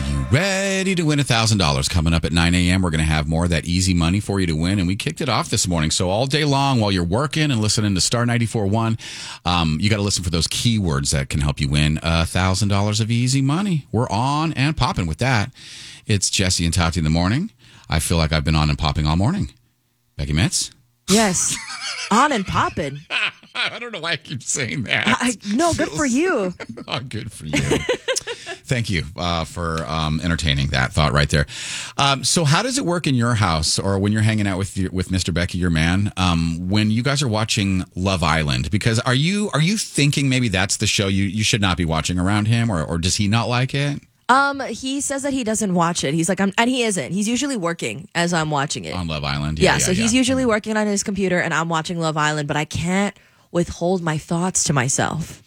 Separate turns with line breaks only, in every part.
you ready to win $1,000? Coming up at 9 a.m., we're going to have more of that easy money for you to win. And we kicked it off this morning. So all day long while you're working and listening to Star 94.1, you got to listen for those keywords that can help you win $1,000 of easy money. We're on and popping with that. It's Jesse and Tati in the morning. I feel like I've been on and popping all morning. Becky Metz?
Yes. On and popping.
I don't know why I keep saying that.
No, good for you.
Oh, good for you. Thank you for entertaining that thought right there. So how does it work in your house or when you're hanging out with Mr. Becky, your man, when you guys are watching Love Island? Because are you thinking maybe that's the show you should not be watching around him, or does he not like it?
He says that he doesn't watch it. He's like, and he isn't. He's usually working as I'm watching it.
On Love Island?
Yeah, so he's usually working on his computer and I'm watching Love Island, but I can't withhold my thoughts to myself.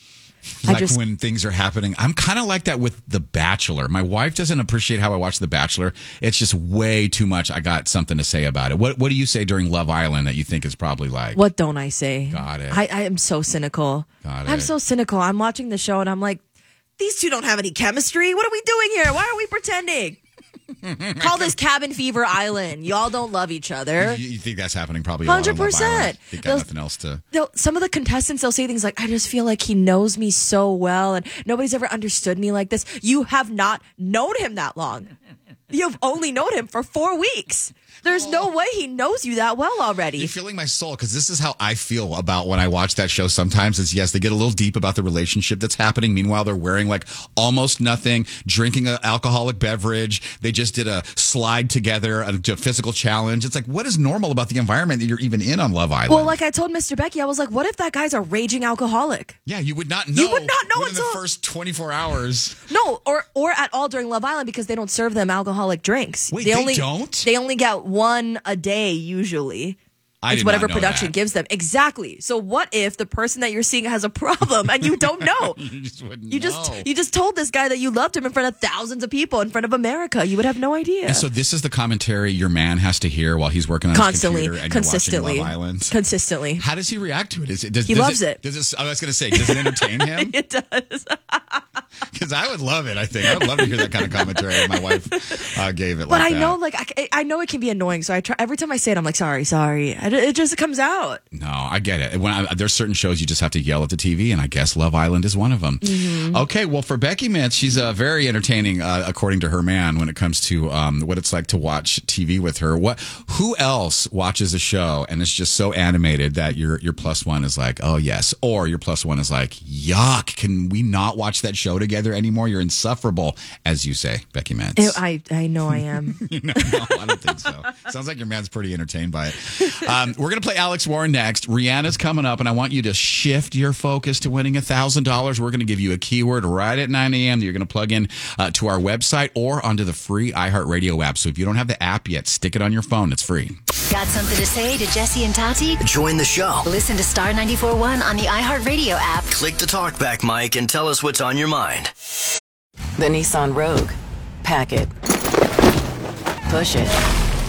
When things are happening. I'm kind of like that with The Bachelor. My wife doesn't appreciate how I watch The Bachelor. It's just way too much. I got something to say about it. What do you say during Love Island that you think is probably like?
What don't I say?
Got it.
I am so cynical.
Got it.
I'm so cynical. I'm watching the show and I'm like, these two don't have any chemistry. What are we doing here? Why are we pretending? Call this Cabin Fever Island. Y'all don't love each other.
You think that's happening probably
100%.
They got nothing else to...
Some of the contestants, they'll say things like, I just feel like he knows me so well and nobody's ever understood me like this. You have not known him that long. You've only known him for 4 weeks. There's no way he knows you that well already.
You're feeling my soul, because this is how I feel about when I watch that show sometimes. Is yes, they get a little deep about the relationship that's happening. Meanwhile, they're wearing like almost nothing, drinking an alcoholic beverage. They just did a slide together, a physical challenge. It's like, what is normal about the environment that you're even in on Love Island?
Well, like I told Mr. Becky, I was like, what if that guy's a raging alcoholic?
Yeah, you would not know.
You would not know
within the first 24 hours.
No, or at all during Love Island, because they don't serve them alcoholic drinks.
Wait, they don't?
They only get one a day usually. It's whatever production gives them. Exactly. So what if the person that you're seeing has a problem and you don't know?
You just wouldn't
know. You just told this guy that you loved him in front of thousands of people, in front of America. You would have no idea.
And so this is the commentary your man has to hear while he's working on his computer and
consistently,
you're watching Love Island.
Consistently.
How does he react to it?
He loves it.
I was going to say, does it entertain him?
It does.
Because I would love it, I think. I would love to hear that kind of commentary. My wife gave it
but
like that.
But I know, I know it can be annoying. So I try every time I say it, I'm like, sorry. It just comes out.
No, I get it. There's certain shows you just have to yell at the TV, and I guess Love Island is one of them.
Mm-hmm.
Okay, well, for Becky Metz, she's very entertaining, according to her man, when it comes to what it's like to watch TV with her. Who else watches a show and it's just so animated that your plus one is like, oh, yes, or your plus one is like, yuck, can we not watch that show together anymore? You're insufferable, as you say, Becky Metz.
I know I am.
No, I don't think so. Sounds like your man's pretty entertained by it. We're going to play Alex Warren next. Rihanna's coming up, and I want you to shift your focus to winning $1,000. We're going to give you a keyword right at 9 a.m. that you're going to plug in to our website or onto the free iHeartRadio app. So if you don't have the app yet, stick it on your phone. It's free.
Got something to say to Jesse and Tati?
Join the show.
Listen to Star 94.1 on the iHeartRadio app.
Click the talkback mic and tell us what's on your mind.
The Nissan Rogue. Pack it. Push it.